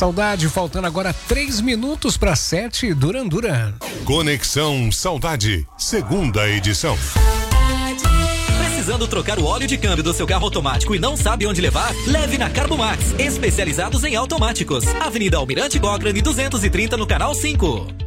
Saudade, faltando agora 3 minutos para 7, Duran Duran. Conexão Saudade, segunda edição. Precisando trocar o óleo de câmbio do seu carro automático e não sabe onde levar? Leve na Carbomax, especializados em automáticos. Avenida Almirante Cochrane 230 no Canal 5.